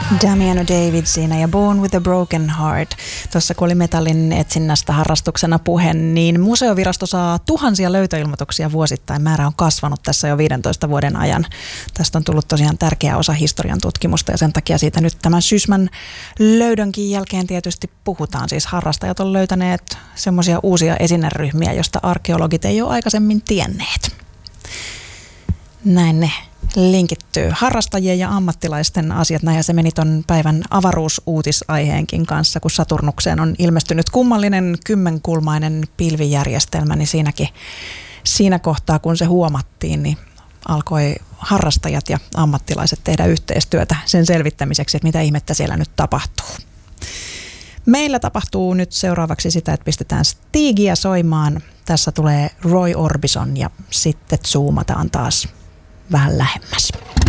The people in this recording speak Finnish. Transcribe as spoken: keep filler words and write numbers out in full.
Damiano David siinä ja Born with a Broken Heart. Tuossa kun oli metallin etsinnästä harrastuksena puhe, niin museovirasto saa tuhansia löytöilmoituksia vuosittain. Määrä on kasvanut tässä jo viidentoista vuoden ajan. Tästä on tullut tosiaan tärkeä osa historian tutkimusta ja sen takia siitä nyt tämän Sysmän löydönkin jälkeen tietysti puhutaan. Siis harrastajat on löytäneet semmoisia uusia esineryhmiä, joista arkeologit ei ole aikaisemmin tienneet. Näin ne linkittyy. Harrastajien ja ammattilaisten asiat, näin ja se meni ton päivän avaruusuutisaiheenkin kanssa, kun Saturnukseen on ilmestynyt kummallinen kymmenkulmainen pilvijärjestelmä, niin siinäkin, siinä kohtaa kun se huomattiin, niin alkoi harrastajat ja ammattilaiset tehdä yhteistyötä sen selvittämiseksi, että mitä ihmettä siellä nyt tapahtuu. Meillä tapahtuu nyt seuraavaksi sitä, että pistetään Stigia soimaan. Tässä tulee Roy Orbison ja sitten zoomataan taas vähän lähemmäs.